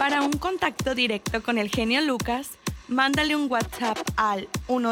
Para un contacto directo con el genio Lucas, mándale un WhatsApp al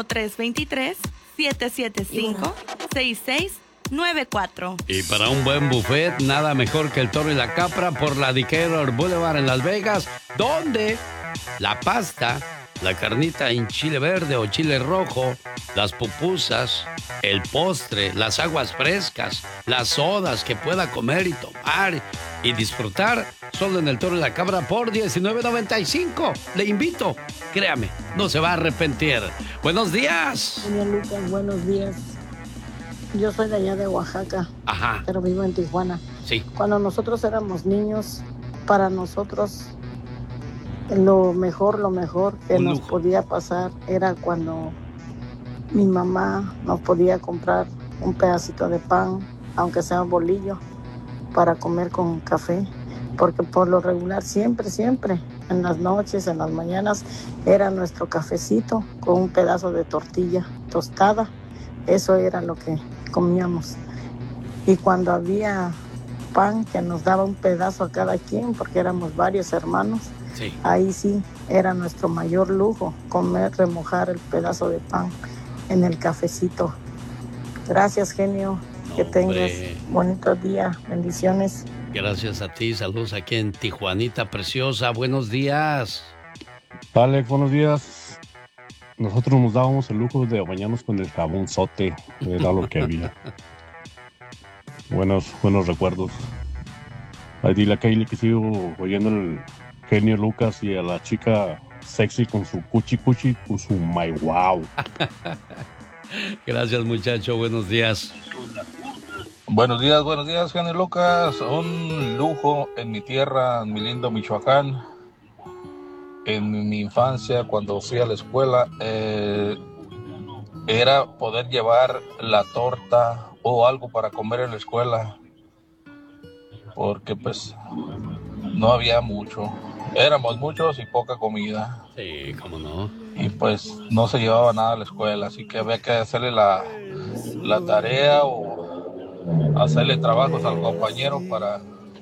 1323-775-6694. Y para un buen buffet, nada mejor que el Toro y la Capra por la Decatur Boulevard en Las Vegas, donde la pasta, la carnita en chile verde o chile rojo, las pupusas, el postre, las aguas frescas, las sodas que pueda comer y tomar y disfrutar, solo en el Toro y la Cabra por $19.95. Le invito, créame, no se va a arrepentir. Buenos días. Señor Lucas, buenos días. Yo soy de allá de Oaxaca, Ajá. Pero vivo en Tijuana. Sí. Cuando nosotros éramos niños, para nosotros lo mejor que nos podía pasar era cuando mi mamá nos podía comprar un pedacito de pan, aunque sea un bolillo, para comer con café, porque por lo regular siempre, en las noches, en las mañanas, era nuestro cafecito con un pedazo de tortilla tostada. Eso era lo que comíamos. Y cuando había pan, que nos daba un pedazo a cada quien, porque éramos varios hermanos, sí, ahí sí era nuestro mayor lujo, comer, remojar el pedazo de pan en el cafecito. Gracias, genio. Que tengas bonito día. Bendiciones. Gracias a ti. Saludos aquí en Tijuanita preciosa. Buenos días. Alex, buenos días. Nosotros nos dábamos el lujo de bañarnos con el jabonzote. Era lo que había. Buenos recuerdos. Ahí dile a Kaylee que sigo oyendo el genio Lucas y a la chica sexy con su cuchi con su my wow. Gracias, muchacho. Buenos días. Buenos días, genio Lucas. Un lujo en mi tierra, en mi lindo Michoacán. En mi infancia, cuando fui a la escuela, era poder llevar la torta o algo para comer en la escuela, porque pues no había mucho. Éramos muchos y poca comida. Sí, cómo no. Y pues no se llevaba nada a la escuela, así que había que hacerle la tarea o hacerle trabajos al compañero para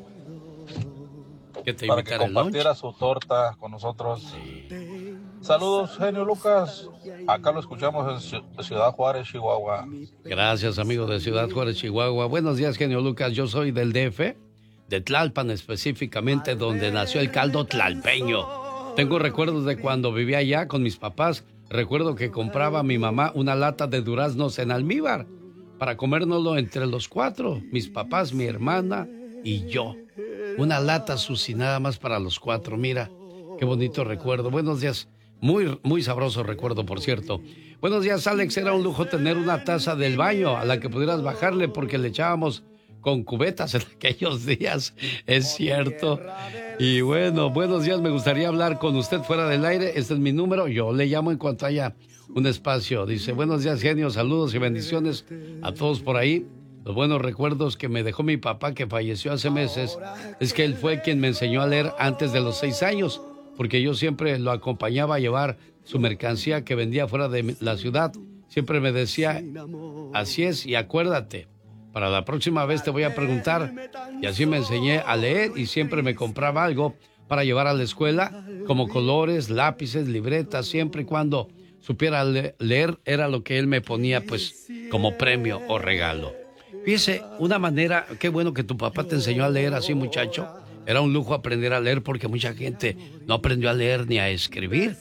que compartiera su torta con nosotros. Sí. Saludos, genio Lucas. Acá lo escuchamos en Ciudad Juárez, Chihuahua. Gracias, amigo de Ciudad Juárez, Chihuahua. Buenos días, genio Lucas. Yo soy del DF, de Tlalpan específicamente, donde nació el caldo tlalpeño. Tengo recuerdos de cuando vivía allá con mis papás. Recuerdo que compraba a mi mamá una lata de duraznos en almíbar para comérnoslo entre los cuatro, mis papás, mi hermana y yo. Una lata, Susi, nada más para los cuatro. Mira, qué bonito recuerdo. Buenos días. Muy sabroso recuerdo, por cierto. Buenos días, Alex. Era un lujo tener una taza del baño a la que pudieras bajarle porque le echábamos con cubetas en aquellos días. Es cierto. Y bueno, buenos días. Me gustaría hablar con usted fuera del aire. Este es mi número. Yo le llamo en cuanto haya un espacio. Dice, buenos días, genio. Saludos y bendiciones a todos por ahí. Los buenos recuerdos que me dejó mi papá, que falleció hace meses, es que él fue quien me enseñó a leer antes de los 6 años, porque yo siempre lo acompañaba a llevar su mercancía que vendía fuera de la ciudad. Siempre me decía, así es, y acuérdate, para la próxima vez te voy a preguntar. Y así me enseñé a leer y siempre me compraba algo para llevar a la escuela, como colores, lápices, libretas, siempre y cuando supiera leer, era lo que él me ponía pues como premio o regalo. Fíjese, una manera, qué bueno que tu papá te enseñó a leer así, muchacho. Era un lujo aprender a leer porque mucha gente no aprendió a leer ni a escribir.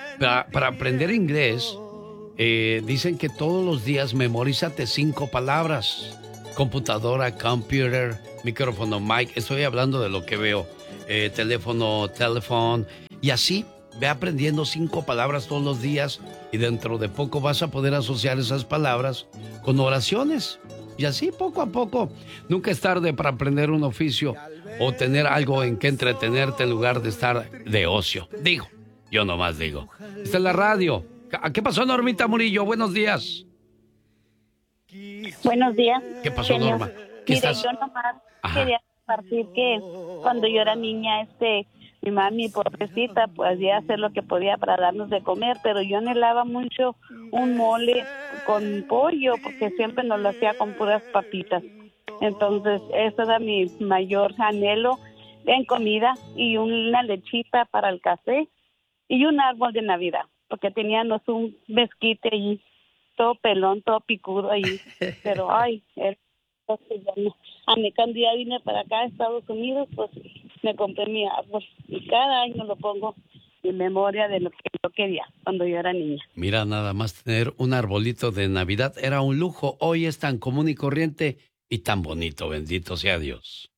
Para aprender inglés, dicen que todos los días memorízate 5 palabras. Computadora, computer, micrófono, mic. Estoy hablando de lo que veo. Teléfono, telephone. Y así, ve aprendiendo 5 palabras todos los días y dentro de poco vas a poder asociar esas palabras con oraciones. Y así, poco a poco. Nunca es tarde para aprender un oficio o tener algo en que entretenerte en lugar de estar de ocio. Digo, yo nomás digo. Esta es la radio. ¿Qué pasó, Normita Murillo? Buenos días. Buenos días. ¿Qué pasó, Norma? Mire, yo nomás quería compartir que cuando yo era niña, mi mami, pobrecita, podía hacer lo que podía para darnos de comer, pero yo anhelaba mucho un mole con pollo, porque siempre nos lo hacía con puras papitas. Entonces, eso era mi mayor anhelo, en comida y una lechita para el café y un árbol de Navidad, porque teníamos un mezquite allí, todo pelón, todo picudo allí, pero cuando ya vine para acá a Estados Unidos, pues me compré mi árbol y cada año lo pongo en memoria de lo que yo quería cuando yo era niña. Mira, nada más tener un arbolito de Navidad era un lujo. Hoy es tan común y corriente y tan bonito, bendito sea Dios.